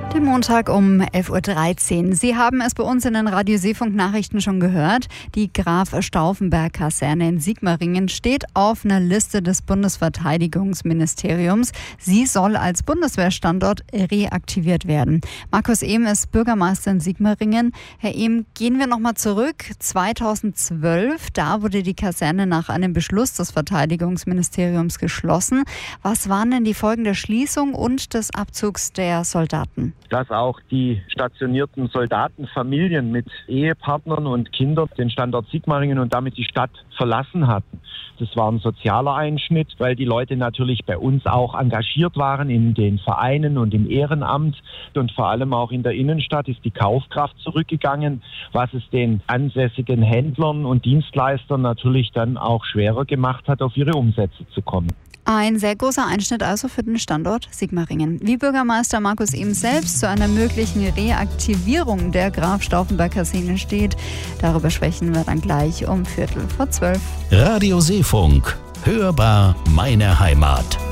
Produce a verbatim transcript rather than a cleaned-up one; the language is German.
Den Montag um elf Uhr dreizehn. Sie haben es bei uns in den Radio-Seefunk-Nachrichten schon gehört. Die Graf-Stauffenberg-Kaserne in Sigmaringen steht auf einer Liste des Bundesverteidigungsministeriums. Sie soll als Bundeswehrstandort reaktiviert werden. Markus Ehm ist Bürgermeister in Sigmaringen. Herr Ehm, gehen wir nochmal zurück. zweitausendzwölf, da wurde die Kaserne nach einem Beschluss des Verteidigungsministeriums geschlossen. Was waren denn die Folgen der Schließung und des Abzugs der Soldaten? Dass auch die stationierten Soldatenfamilien mit Ehepartnern und Kindern den Standort Sigmaringen und damit die Stadt verlassen hatten. Das war ein sozialer Einschnitt, weil die Leute natürlich bei uns auch engagiert waren in den Vereinen und im Ehrenamt. Und vor allem auch in der Innenstadt ist die Kaufkraft zurückgegangen, was es den ansässigen Händlern und Dienstleistern natürlich dann auch schwerer gemacht hat, auf ihre Umsätze zu kommen. Ein sehr großer Einschnitt also für den Standort Sigmaringen. Wie Bürgermeister Markus Ehm selbst zu einer möglichen Reaktivierung der Graf-Stauffenberg-Kaserne steht, darüber sprechen wir dann gleich um Viertel vor zwölf. Radio Seefunk. Hörbar meine Heimat.